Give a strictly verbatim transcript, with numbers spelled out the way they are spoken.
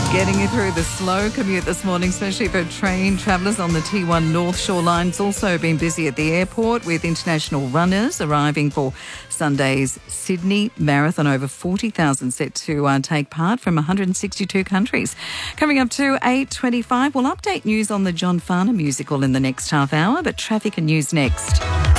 Getting you through the slow commute this morning, especially for train travellers on the T one North Shore line. It's also been busy at the airport with international runners arriving for Sunday's Sydney Marathon. Over forty thousand set to uh, take part from one hundred sixty-two countries. Coming up to eight twenty-five, we'll update news on the John Farnham musical in the next half hour, but traffic and news next.